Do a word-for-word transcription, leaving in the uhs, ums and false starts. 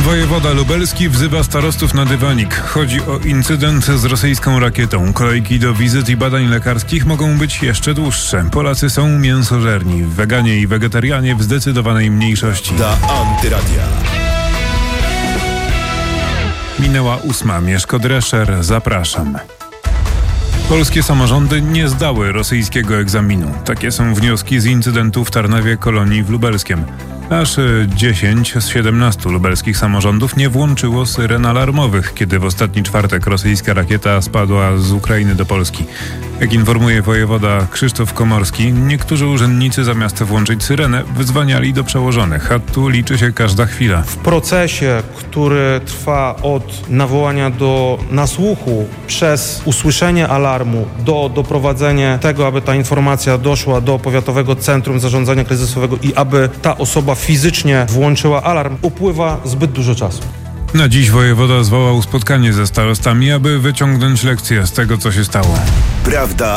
Wojewoda lubelski wzywa starostów na dywanik. Chodzi o incydent z rosyjską rakietą. Kolejki do wizyt i badań lekarskich mogą być jeszcze dłuższe. Polacy są mięsożerni, weganie i wegetarianie w zdecydowanej mniejszości. Da Antyradia. Minęła ósma. Mieszko Drescher. Zapraszam. Polskie samorządy nie zdały rosyjskiego egzaminu. Takie są wnioski z incydentu w Tarnowie Kolonii w Lubelskiem. Aż dziesięć z siedemnastu lubelskich samorządów nie włączyło syren alarmowych, kiedy w ostatni czwartek rosyjska rakieta spadła z Ukrainy do Polski. Jak informuje wojewoda Krzysztof Komorski, niektórzy urzędnicy zamiast włączyć syrenę wzwaniali do przełożonych, a tu liczy się każda chwila. W procesie, który trwa od nawołania do nasłuchu przez usłyszenie alarmu do doprowadzenia tego, aby ta informacja doszła do Powiatowego Centrum Zarządzania Kryzysowego i aby ta osoba fizycznie włączyła alarm, upływa zbyt dużo czasu. Na dziś wojewoda zwołał spotkanie ze starostami, aby wyciągnąć lekcje z tego, co się stało. Prawda